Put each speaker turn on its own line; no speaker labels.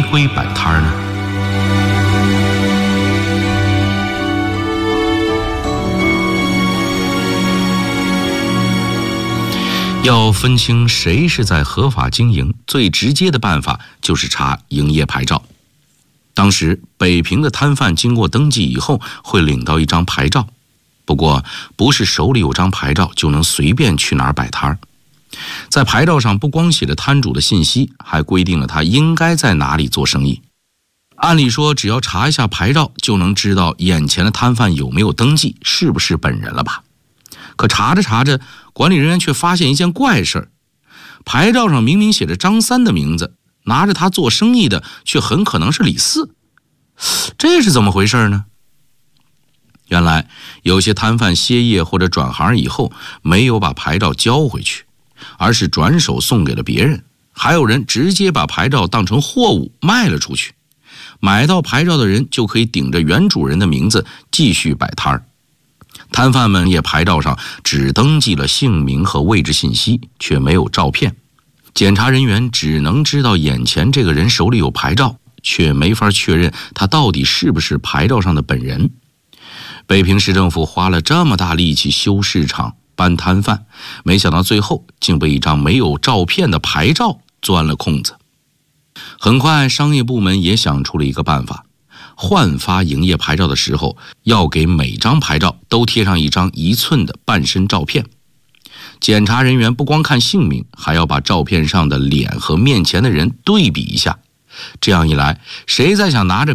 规摆摊呢？要分清谁是在合法经营，最直接的办法就是查营业牌照。当时北平的摊贩经过登记以后，会领到一张牌照。不过不是手里有张牌照就能随便去哪儿摆摊儿。在牌照上不光写着摊主的信息，还规定了他应该在哪里做生意。按理说只要查一下牌照，就能知道眼前的摊贩有没有登记，是不是本人了吧。可查着查着，管理人员却发现一件怪事，牌照上明明写着张三的名字，拿着他做生意的却很可能是李四。这是怎么回事呢？原来有些摊贩歇业或者转行以后，没有把牌照交回去，而是转手送给了别人，还有人直接把牌照当成货物卖了出去。买到牌照的人就可以顶着原主人的名字继续摆摊儿。摊贩们也牌照上只登记了姓名和位置信息，却没有照片。检查人员只能知道眼前这个人手里有牌照，却没法确认他到底是不是牌照上的本人。北平市政府花了这么大力气修市场、搬摊贩，没想到最后竟被一张没有照片的牌照钻了空子。很快商业部门也想出了一个办法，换发营业牌照的时候，要给每张牌照都贴上一张1寸的半身照片。检查人员不光看姓名，还要把照片上的脸和面前的人对比一下。这样一来，谁再想拿着